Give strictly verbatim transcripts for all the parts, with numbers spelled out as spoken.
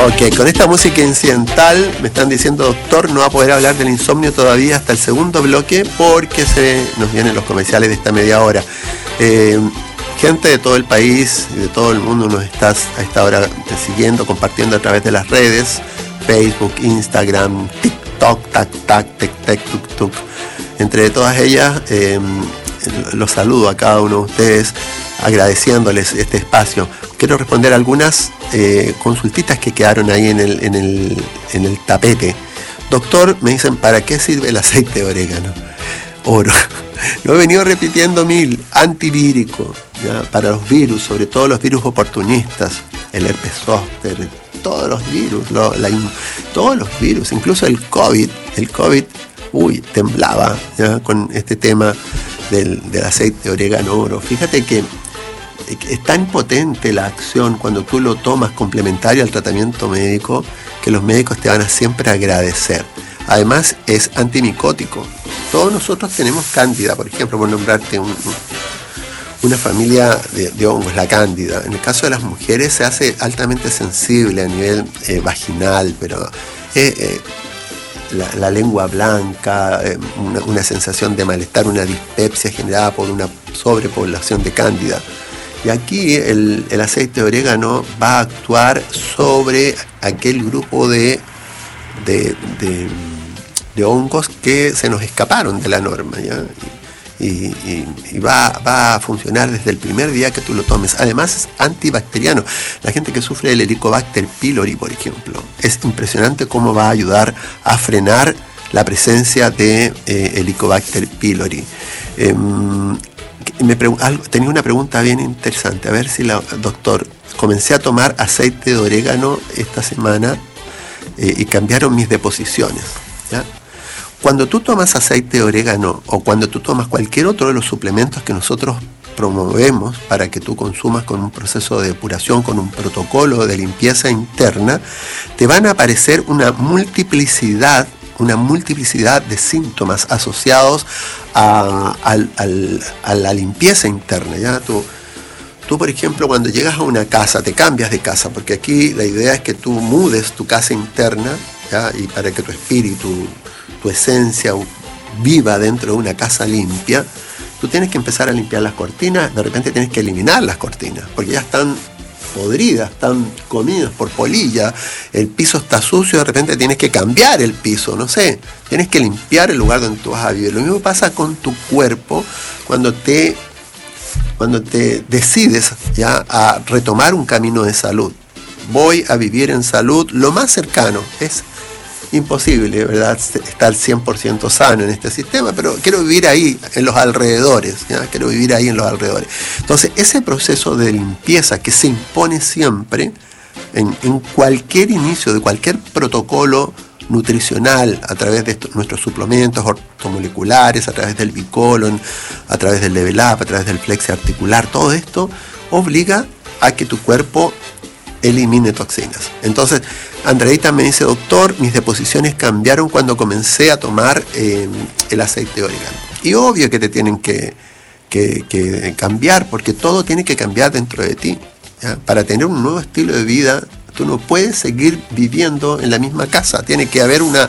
Ok, con esta música incidental me están diciendo, doctor, no va a poder hablar del insomnio todavía hasta el segundo bloque porque se nos vienen los comerciales de esta media hora. Eh, gente de todo el país y de todo el mundo nos está a esta hora siguiendo, compartiendo a través de las redes, Facebook, Instagram, TikTok, tac, tac, tec, tec, tuk, tuk. Entre todas ellas, eh, los saludo a cada uno de ustedes, agradeciéndoles este espacio. Quiero responder algunas eh, consultitas que quedaron ahí en el, en, el, en el tapete. Doctor, me dicen, ¿para qué sirve el aceite de orégano? Oro. Lo he venido repitiendo mil. Antivírico, ¿ya? Para los virus, sobre todo los virus oportunistas, el herpes zóster, todos los virus, lo, la, todos los virus, incluso el COVID. El COVID, uy, temblaba, ¿ya? Con este tema del, del aceite de orégano oro. Fíjate que es tan potente la acción cuando tú lo tomas complementario al tratamiento médico que los médicos te van a siempre agradecer. Además es antimicótico. Todos nosotros tenemos cándida, por ejemplo, por nombrarte un, una familia de, de hongos, la cándida. En el caso de las mujeres se hace altamente sensible a nivel eh, vaginal, pero eh, eh, la, la lengua blanca, eh, una, una sensación de malestar, una dispepsia generada por una sobrepoblación de cándida. Y aquí el, el aceite de orégano va a actuar sobre aquel grupo de, de, de, de hongos que se nos escaparon de la norma, ¿ya? Y, y, y va, va a funcionar desde el primer día que tú lo tomes. Además es antibacteriano. La gente que sufre del Helicobacter pylori, por ejemplo, es impresionante cómo va a ayudar a frenar la presencia de eh, Helicobacter pylori. Eh, Me algo, tenía una pregunta bien interesante, a ver si la doctor, comencé a tomar aceite de orégano esta semana eh, y cambiaron mis deposiciones, ¿ya? Cuando tú tomas aceite de orégano o cuando tú tomas cualquier otro de los suplementos que nosotros promovemos para que tú consumas con un proceso de depuración, con un protocolo de limpieza interna, te van a aparecer una multiplicidad una multiplicidad de síntomas asociados a, a, a, a la limpieza interna, ¿ya? Tú, tú, por ejemplo, cuando llegas a una casa, te cambias de casa, porque aquí la idea es que tú mudes tu casa interna, ¿ya? Y para que tu espíritu, tu esencia viva dentro de una casa limpia, tú tienes que empezar a limpiar las cortinas, de repente tienes que eliminar las cortinas, porque ya están podridas, están comidas por polilla, el piso está sucio, de repente tienes que cambiar el piso, no sé, tienes que limpiar el lugar donde tú vas a vivir. Lo mismo pasa con tu cuerpo cuando te, cuando te decides ya a retomar un camino de salud. Voy a vivir en salud, lo más cercano, es imposible, ¿verdad?, estar cien por ciento sano en este sistema, pero quiero vivir ahí, en los alrededores, ¿ya? Quiero vivir ahí en los alrededores. Entonces, ese proceso de limpieza que se impone siempre en, en cualquier inicio de cualquier protocolo nutricional, a través de estos, nuestros suplementos ortomoleculares, a través del Bicolon, a través del Level Up, a través del Flexi articular, todo esto obliga a que tu cuerpo elimine toxinas. Entonces, Andreita me dice, doctor, mis deposiciones cambiaron cuando comencé a tomar eh, el aceite de orégano. Y obvio que te tienen que, que, que cambiar, porque todo tiene que cambiar dentro de ti, ¿ya? Para tener un nuevo estilo de vida, tú no puedes seguir viviendo en la misma casa. Tiene que haber una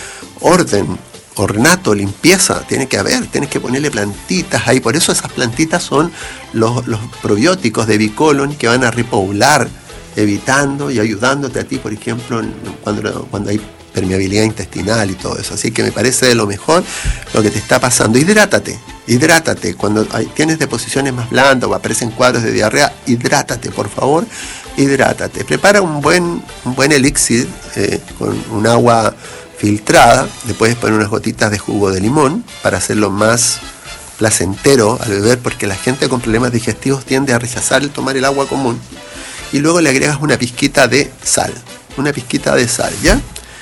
orden, ornato, limpieza, tiene que haber, tienes que ponerle plantitas ahí. Por eso esas plantitas son los, los probióticos de Bicolon que van a repoblar, evitando y ayudándote a ti, por ejemplo, cuando, cuando hay permeabilidad intestinal y todo eso. Así que me parece de lo mejor lo que te está pasando. Hidrátate, hidrátate. Cuando hay, tienes deposiciones más blandas o aparecen cuadros de diarrea, hidrátate, por favor, hidrátate. Prepara un buen, un buen elixir eh, con un agua filtrada. Le puedes poner unas gotitas de jugo de limón para hacerlo más placentero al beber, porque la gente con problemas digestivos tiende a rechazar el tomar el agua común. Y luego le agregas una pizquita de sal, una pizquita de sal, ¿ya?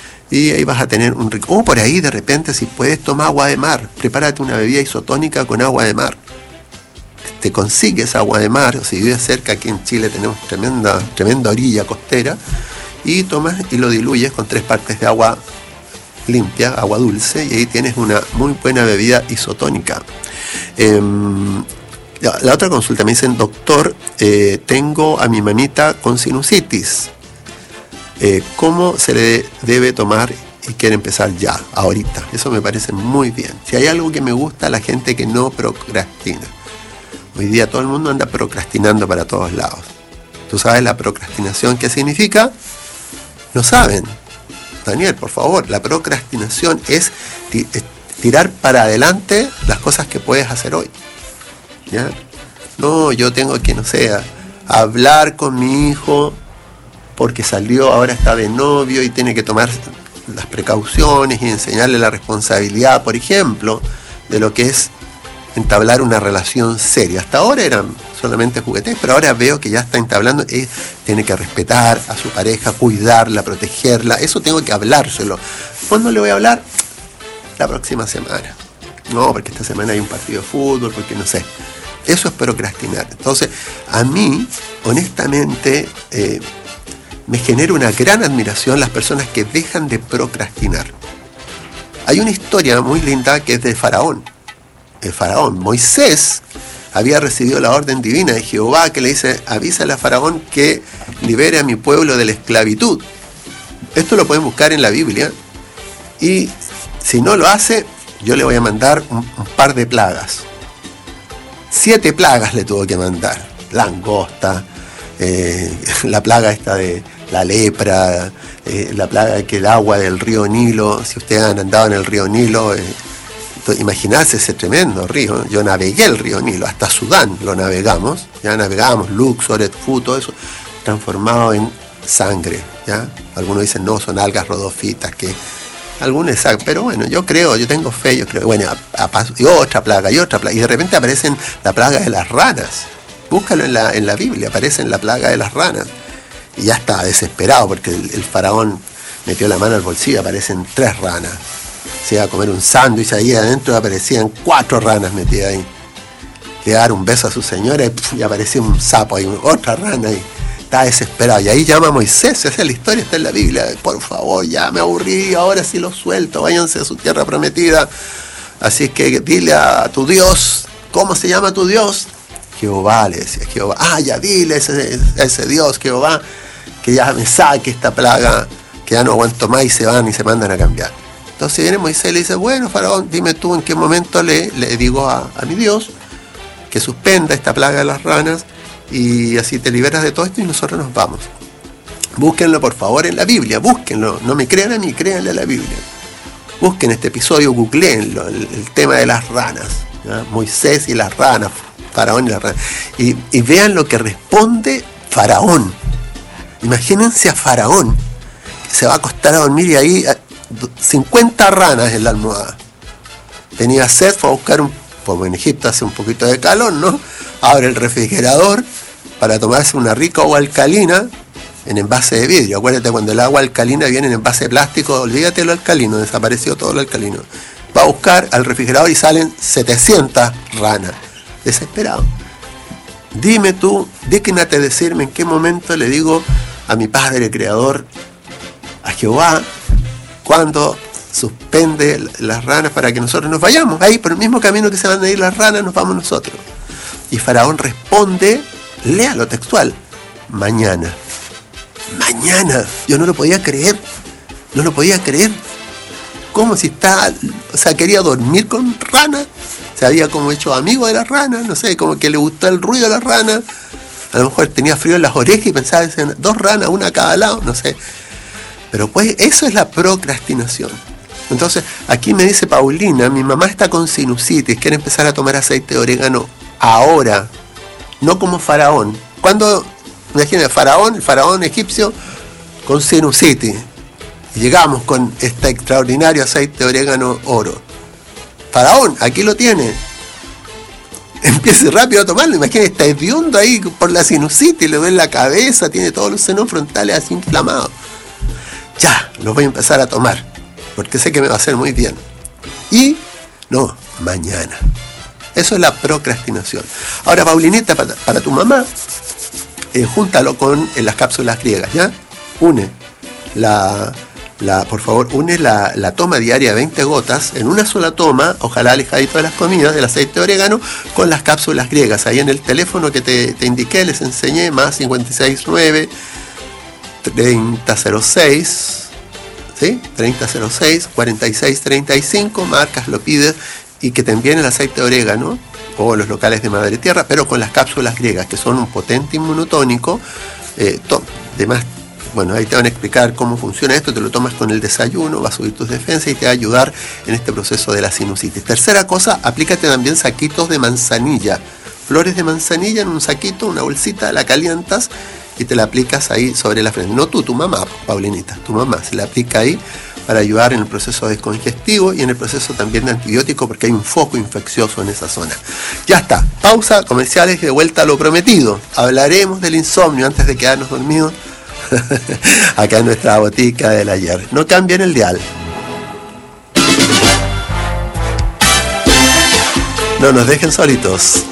Y ahí vas a tener un rico... O por ahí, de repente, si puedes, toma agua de mar. Prepárate una bebida isotónica con agua de mar. Te consigues agua de mar, o si vives cerca, aquí en Chile tenemos tremenda, tremenda orilla costera, y tomas y lo diluyes con tres partes de agua limpia, agua dulce, y ahí tienes una muy buena bebida isotónica. Eh, La otra consulta, me dicen, doctor, eh, tengo a mi mamita con sinusitis. eh, cómo se le debe tomar y quiere empezar ya, ahorita. Eso me parece muy bien. Si hay algo que me gusta, la gente que no procrastina. Hoy día todo el mundo anda procrastinando para todos lados. ¿Tú sabes la procrastinación qué significa? No saben. Daniel, por favor, la procrastinación es tirar para adelante las cosas que puedes hacer hoy. ¿Ya? No, yo tengo que, no sé, hablar con mi hijo porque salió, ahora está de novio y tiene que tomar las precauciones y enseñarle la responsabilidad, por ejemplo, de lo que es entablar una relación seria. Hasta ahora eran solamente juguetes, pero ahora veo que ya está entablando, eh, tiene que respetar a su pareja, cuidarla, protegerla. Eso tengo que hablárselo. ¿Cuándo le voy a hablar? La próxima semana. No, porque esta semana hay un partido de fútbol, porque no sé. Eso es procrastinar. Entonces, a mí, honestamente, eh, me genera una gran admiración las personas que dejan de procrastinar. Hay una historia muy linda que es de Faraón. El Faraón, Moisés, había recibido la orden divina de Jehová que le dice, avísale a Faraón que libere a mi pueblo de la esclavitud. Esto lo pueden buscar en la Biblia. Y si no lo hace, yo le voy a mandar un, un par de plagas. Siete plagas le tuvo que mandar. Langosta, eh, la plaga esta de la lepra, eh, la plaga de que el agua del río Nilo, si ustedes han andado en el río Nilo, eh, imaginarse ese tremendo río. Yo navegué el río Nilo, hasta Sudán lo navegamos, ya navegamos Luxor, Edfu, todo eso, transformado en sangre, ¿ya? Algunos dicen no, son algas rodofitas, que algunos saben, pero bueno, yo creo, yo tengo fe, yo creo, bueno, a, a, y otra plaga, y otra plaga, y de repente aparecen la plaga de las ranas. Búscalo en la, en la Biblia, aparece en la plaga de las ranas. Y ya está desesperado porque el, el faraón metió la mano al bolsillo y aparecen tres ranas. Se iba a comer un sándwich ahí adentro y aparecían cuatro ranas metidas ahí. Le iba a dar un beso a su señora y, pf, y aparecía un sapo ahí, otra rana ahí. Estaba desesperado. Y ahí llama a Moisés, esa es la historia, está en la Biblia. Por favor, ya me aburrí, ahora sí lo suelto, váyanse a su tierra prometida. Así que dile a tu Dios, ¿cómo se llama tu Dios? Jehová, le decía Jehová. Ah, ya dile a ese, ese Dios, Jehová, que ya me saque esta plaga, que ya no aguanto más, y se van y se mandan a cambiar. Entonces viene Moisés y le dice, bueno, faraón, dime tú en qué momento le, le digo a, a mi Dios que suspenda esta plaga de las ranas y así te liberas de todo esto y nosotros nos vamos. Búsquenlo por favor en la Biblia, búsquenlo, no me crean a mí, créanle a la Biblia. Busquen este episodio, googleenlo, el, el tema de las ranas, ¿ya? Moisés y las ranas, Faraón y las ranas, y, y vean lo que responde Faraón. Imagínense a Faraón, que se va a acostar a dormir y ahí cincuenta ranas en la almohada. Tenía sed, fue a buscar un, como en Egipto hace un poquito de calor, ¿no? Abre el refrigerador para tomarse una rica agua alcalina en envase de vidrio. Acuérdate, cuando el agua alcalina viene en envase de plástico, olvídate lo alcalino, desapareció todo lo alcalino. Va a buscar al refrigerador y salen setecientas ranas. Desesperado. Dime tú, dígnate decirme en qué momento le digo a mi Padre Creador, a Jehová, cuando suspende las ranas para que nosotros nos vayamos. Ahí, por el mismo camino que se van a ir las ranas, nos vamos nosotros. Y Faraón responde, léalo textual, mañana. Mañana. Yo no lo podía creer. No lo podía creer. ¿Cómo si está, o sea, quería dormir con ranas? Se había como hecho amigo de las ranas, no sé, como que le gustaba el ruido de las ranas. A lo mejor tenía frío en las orejas y pensaba en dos ranas, una a cada lado, no sé. Pero pues eso es la procrastinación. Entonces, aquí me dice Paulina, mi mamá está con sinusitis, quiere empezar a tomar aceite de orégano ahora, no como Faraón. Cuando, imagínate, Faraón, el Faraón egipcio con sinusitis. Y llegamos con este extraordinario aceite de orégano oro. Faraón, aquí lo tiene. Empiece rápido a tomarlo. Imagínate, está hediondo ahí por la sinusitis, le duele la cabeza, tiene todos los senos frontales así inflamados. Ya, lo voy a empezar a tomar, porque sé que me va a hacer muy bien. Y, no, mañana. Eso es la procrastinación. Ahora, Paulinita, para, para tu mamá, eh, júntalo con eh, las cápsulas griegas, ¿ya? Une la... La, por favor, une la, la toma diaria de veinte gotas en una sola toma, ojalá alejadito de las comidas, del aceite de orégano, con las cápsulas griegas. Ahí en el teléfono que te, te indiqué, les enseñé, más cinco seis nueve, treinta cero seis, ¿sí? treinta cero seis, cuarenta y seis treinta y cinco, marcas, lo pides y que te envíen el aceite de orégano o los locales de Madre Tierra, pero con las cápsulas griegas, que son un potente inmunotónico. Eh, to- además, bueno, ahí te van a explicar cómo funciona esto, te lo tomas con el desayuno, va a subir tus defensas y te va a ayudar en este proceso de la sinusitis. Tercera cosa, aplícate también saquitos de manzanilla, flores de manzanilla en un saquito, una bolsita, la calientas y te la aplicas ahí sobre la frente. No tú, tu mamá, Paulinita, tu mamá se la aplica ahí para ayudar en el proceso descongestivo y en el proceso también de antibiótico, porque hay un foco infeccioso en esa zona. Ya está, pausa, comerciales, de vuelta a lo prometido. Hablaremos del insomnio antes de quedarnos dormidos acá en nuestra botica del ayer. No cambien el dial. No nos dejen solitos.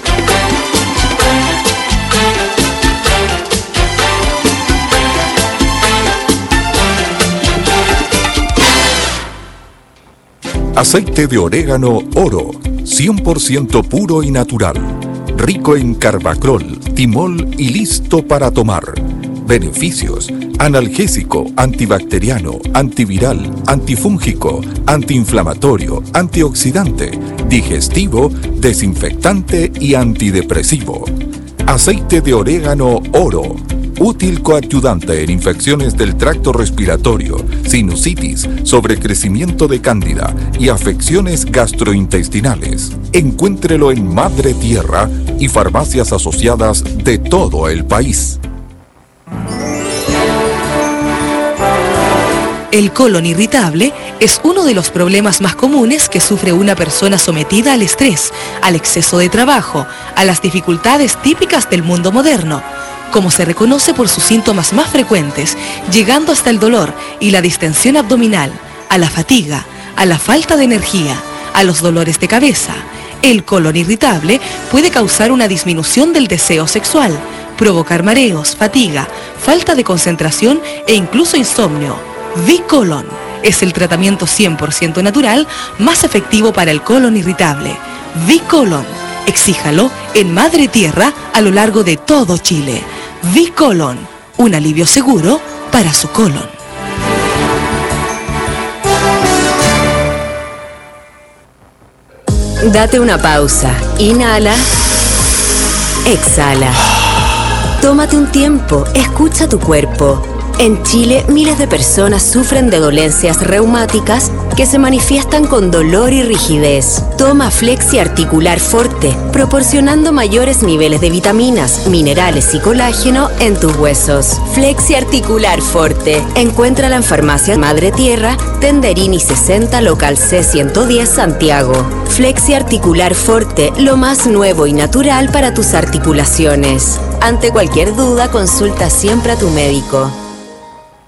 Aceite de orégano Oro, cien por ciento puro y natural, rico en carbacrol, timol y listo para tomar. Beneficios: analgésico, antibacteriano, antiviral, antifúngico, antiinflamatorio, antioxidante, digestivo, desinfectante y antidepresivo. Aceite de orégano Oro, útil coadyuvante en infecciones del tracto respiratorio, sinusitis, sobrecrecimiento de cándida y afecciones gastrointestinales. Encuéntrelo en Madre Tierra y farmacias asociadas de todo el país. El colon irritable es uno de los problemas más comunes que sufre una persona sometida al estrés, al exceso de trabajo, a las dificultades típicas del mundo moderno, como se reconoce por sus síntomas más frecuentes, llegando hasta el dolor y la distensión abdominal, a la fatiga, a la falta de energía, a los dolores de cabeza. El colon irritable puede causar una disminución del deseo sexual, provocar mareos, fatiga, falta de concentración e incluso insomnio. V-Colon es el tratamiento cien por ciento natural más efectivo para el colon irritable. V-Colon, exíjalo en Madre Tierra a lo largo de todo Chile. V-Colon, un alivio seguro para su colon. Date una pausa, inhala, exhala. Tómate un tiempo, escucha tu cuerpo. En Chile, miles de personas sufren de dolencias reumáticas que se manifiestan con dolor y rigidez. Toma Flexi Articular Forte, proporcionando mayores niveles de vitaminas, minerales y colágeno en tus huesos. Flexi Articular Forte. Encuéntrala en Farmacia Madre Tierra, Tenderini sesenta, local C ciento diez, Santiago. Flexi Articular Forte, lo más nuevo y natural para tus articulaciones. Ante cualquier duda, consulta siempre a tu médico.